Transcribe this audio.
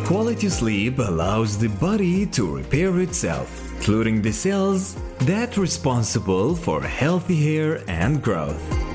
Quality sleep allows the body to repair itself, including the cells that are responsible for healthy hair and growth.